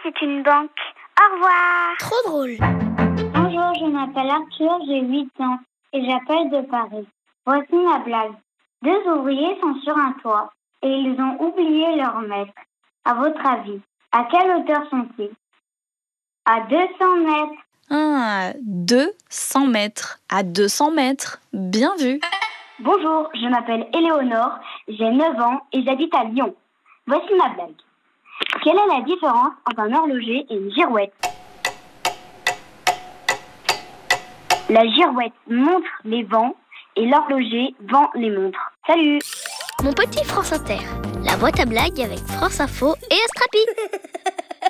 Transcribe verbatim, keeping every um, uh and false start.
c'est une banque. Au revoir. Trop drôle. Bonjour, je m'appelle Arthur, j'ai huit ans et j'appelle de Paris. Voici ma blague. Deux ouvriers sont sur un toit et ils ont oublié leur maître. À votre avis, à quelle hauteur sont-ils? À deux cents mètres. Ah, deux cents mètres. À deux cents mètres. Bien vu. Bonjour, je m'appelle Éléonore, j'ai neuf ans et j'habite à Lyon. Voici ma blague. Quelle est la différence entre un horloger et une girouette? La girouette montre les vents et l'horloger vend les montres. Salut! Mon petit France Inter, la boîte à blagues avec France Info et Astrapi.